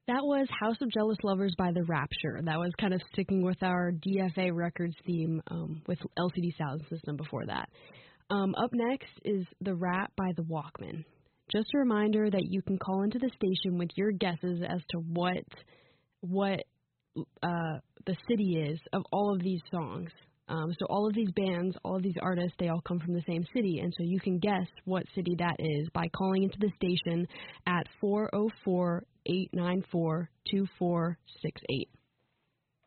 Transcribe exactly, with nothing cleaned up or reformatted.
That was House of Jealous Lovers by The Rapture. That was kind of sticking with our D F A Records theme um, with L C D Sound System before that. Um, up next is The Rat by The Walkmen. Just a reminder that you can call into the station with your guesses as to what what uh, the city is of all of these songs. Um, so all of these bands, all of these artists, they all come from the same city, and so you can guess what city that is by calling into the station at four oh four, eight nine four, two four six eight.